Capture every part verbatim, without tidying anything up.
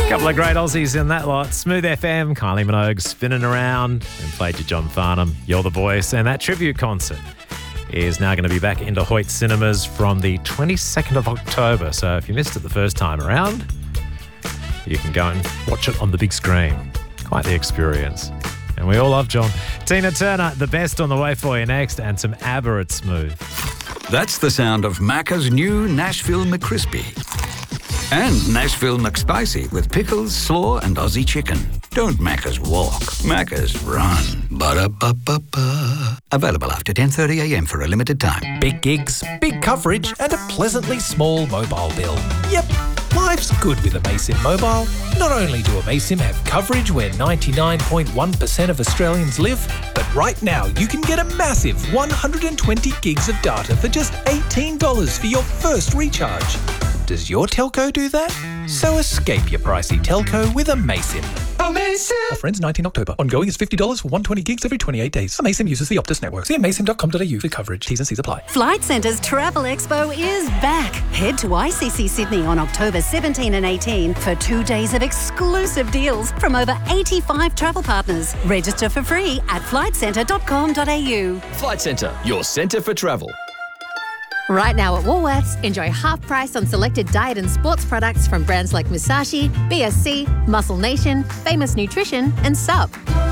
Couple of great Aussies in that lot. Smooth F M, Kylie Minogue spinning around and played to John Farnham, You're the Voice. And that tribute concert is now going to be back into Hoyt Cinemas from the twenty-second of October. So if you missed it the first time around, you can go and watch it on the big screen. Quite the experience. And we all love John. Tina Turner, the best on the way for you next, and some ABBA at Smooth. That's the sound of Macca's new Nashville McCrispy. And Nashville McSpicy with pickles, slaw and Aussie chicken. Don't Macca's walk, Macca's run. Ba-da-ba-ba-ba. Available after ten thirty a m for a limited time. Big gigs, big coverage and a pleasantly small mobile bill. Yep, life's good with Amaysim Mobile. Not only do Amaysim have coverage where ninety-nine point one percent of Australians live, but right now you can get a massive one hundred twenty gigs of data for just eighteen dollars for your first recharge. Does your telco do that? So escape your pricey telco with Amaysim. Amaysim! Offer ends nineteenth October. Ongoing is fifty dollars for one hundred twenty gigs every twenty-eight days. Amaysim uses the Optus network. See amaysim dot com dot a u for coverage. T's and C's apply. Flight Centre's Travel Expo is back. Head to I C C Sydney on October seventeenth and eighteenth for two days of exclusive deals from over eighty-five travel partners. Register for free at flight centre dot com dot a u. Flight Centre, your centre for travel. Right now at Woolworths, enjoy half price on selected diet and sports products from brands like Musashi, B S C, Muscle Nation, Famous Nutrition and Sup.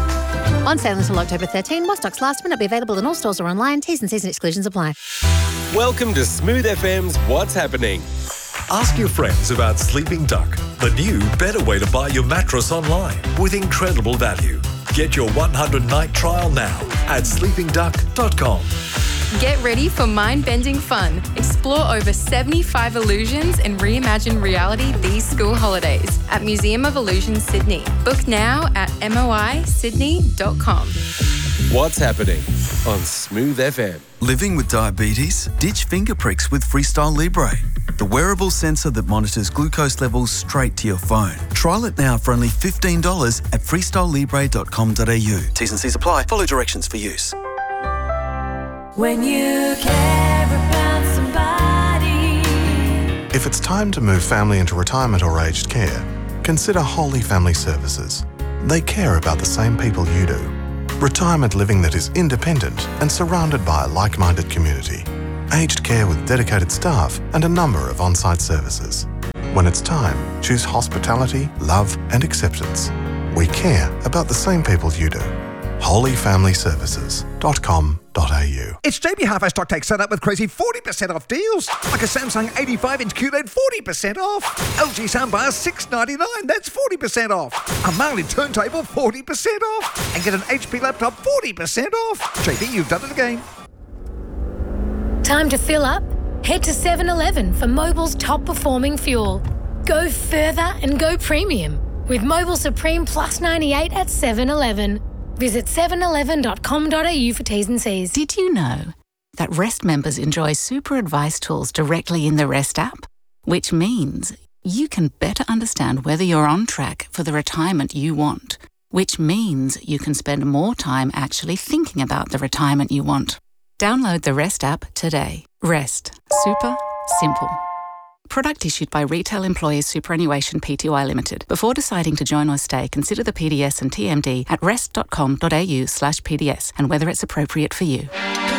On sale until October thirteenth, while stocks last, may not be available in all stores or online. T's and C's and exclusions apply. Welcome to Smooth F M's What's Happening. Ask your friends about Sleeping Duck, the new, better way to buy your mattress online with incredible value. Get your one hundred night trial now at sleeping duck dot com. Get ready for mind-bending fun. Explore over seventy-five illusions and reimagine reality these school holidays at Museum of Illusions Sydney. Book now at m o i sydney dot com. What's Happening on Smooth F M. Living with diabetes? Ditch finger pricks with Freestyle Libre, the wearable sensor that monitors glucose levels straight to your phone. Trial it now for only fifteen dollars at freestyle libre dot com dot a u. T's and C's apply. Follow directions for use. When you care about somebody. If it's time to move family into retirement or aged care, consider Holy Family Services. They care about the same people you do. Retirement living that is independent and surrounded by a like-minded community. Aged care with dedicated staff and a number of on-site services. When it's time, choose hospitality, love and acceptance. We care about the same people you do. holy family services dot com dot a u. It's J B Hi-Fi Stock Take Set Up with crazy forty percent off deals. Like a Samsung eighty-five inch Q L E D, forty percent off. L G soundbar, six ninety-nine, that's forty percent off. A Marley turntable, forty percent off. And get an H P laptop, forty percent off. J B, you've done it again. Time to fill up? Head to seven eleven for Mobil's top performing fuel. Go further and go premium with Mobil Supreme Plus ninety-eight at seven eleven. Visit seven eleven dot com dot a u for T's and C's. Did you know that Rest members enjoy super advice tools directly in the Rest app? Which means you can better understand whether you're on track for the retirement you want. Which means you can spend more time actually thinking about the retirement you want. Download the Rest app today. Rest. Super simple. Product issued by Retail Employers Superannuation Pty Limited. Before deciding to join or stay, consider the P D S and T M D at rest dot com dot a u slash P D S and whether it's appropriate for you.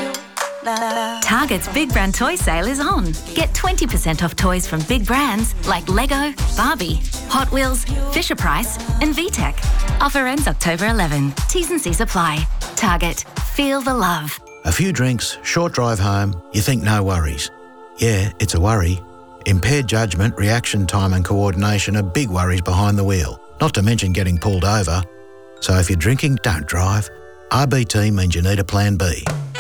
Target's Big Brand Toy Sale is on. Get twenty percent off toys from big brands like Lego, Barbie, Hot Wheels, Fisher-Price and V TEC. Offer ends October eleventh. T's and C's apply. Target. Feel the love. A few drinks, short drive home, you think no worries. Yeah, it's a worry. Impaired judgment, reaction time and coordination are big worries behind the wheel, not to mention getting pulled over. So if you're drinking, don't drive. R B T means you need a plan B.